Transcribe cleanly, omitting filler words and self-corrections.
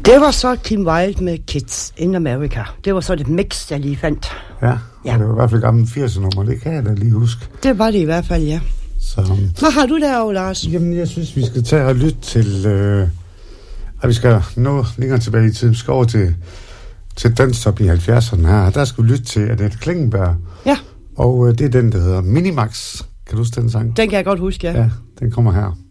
Det var så Kim Wilde med Kids in America. Det var så det mix, jeg lige fandt. Ja. Det var i hvert fald gammel 80'er-nummer, det kan jeg da lige huske. Det var det i hvert fald, ja. Så. Hvad har du derovre, Lars? Jamen, jeg synes, vi skal tage og lytte til... vi skal nå længere tilbage i tiden. Vi skal over til Danstop i 70'erne her. Der skal vi lytte til Annette Klingenberg. Ja. Og det er den, der hedder Minimax. Kan du huske den sang? Den kan jeg godt huske, ja. Ja, den kommer her.